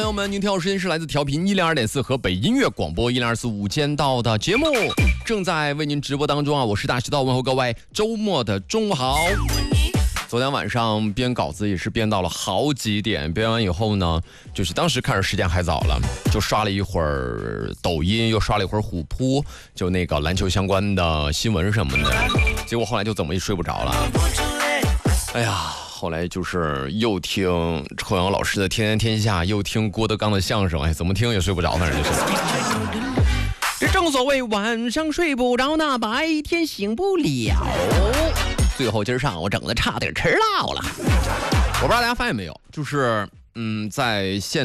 朋友们，您听到时间是来自调频102.4河北音乐广播102.4午间到的节目，正在为您直播当中啊！我是大石头，问候各位周末的中午好。昨天晚上编稿子也是编到了好几点，编完以后呢，就是当时看着时间还早了，就刷了一会儿抖音，又刷了一会儿虎扑，就那个篮球相关的新闻什么的，结果后来就怎么也睡不着了。哎呀，后来就是又听臭阳老师的《天天天下》，又听郭德纲的相声，哎，怎么听也睡不着，反正就是。这正所谓晚上睡不着，那白天醒不了。最后今儿上午整的差点迟到了。我不知道大家发现没有，就是在现